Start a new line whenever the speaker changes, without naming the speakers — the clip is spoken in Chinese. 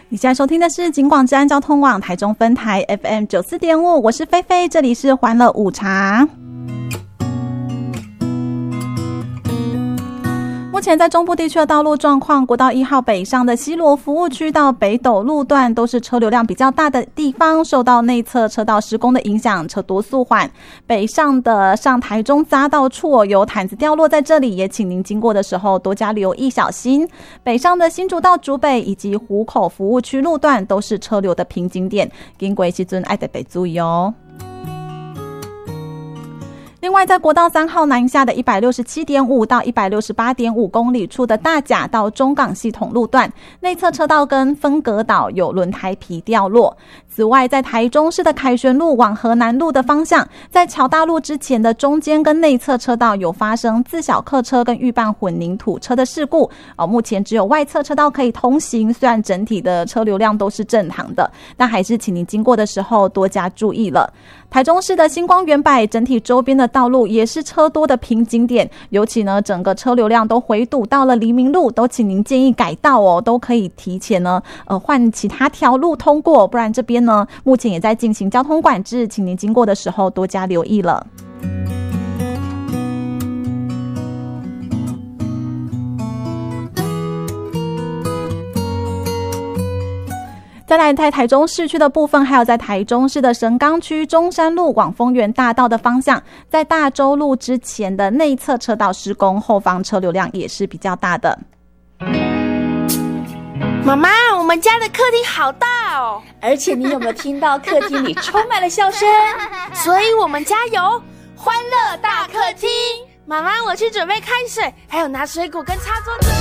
你现在收听的是警广治安交通网台中分台 FM 94.5，我是菲菲，这里是欢乐午茶。目前在中部地区的道路状况，国道1号北上的西螺服务区到北斗路段都是车流量比较大的地方，受到内侧车道施工的影响，车多速缓。北上的上台中匝道处有毯子掉落在这里，也请您经过的时候多加留意小心。北上的新竹到竹北以及湖口服务区路段都是车流的瓶颈点，经过的时候要特别注意哦。另外，在国道3号南下的 167.5 到 168.5 公里处的大甲到中港系统路段，内侧车道跟分隔岛有轮胎皮掉落。此外，在台中市的凯旋路往河南路的方向，在桥大路之前的中间跟内侧车道有发生自小客车跟预拌混凝土车的事故，目前只有外侧车道可以通行，虽然整体的车流量都是正常的，但还是请您经过的时候多加注意了。台中市的星光远百整体周边的道路也是车多的瓶颈点，尤其呢整个车流量都回堵到了黎明路，都请您建议改道哦，都可以提前呢换其他条路通过，不然这边呢目前也在进行交通管制，请您经过的时候多加留意了。再来，在台中市区的部分，还有在台中市的神冈区中山路往丰原大道的方向，在大洲路之前的内侧车道施工，后方车流量也是比较大的。
妈妈，我们家的客厅好大哦，
而且你有没有听到客厅里充满了笑声？
所以我们家有欢乐大客厅。妈妈，我去准备开水，还有拿水果跟擦桌子。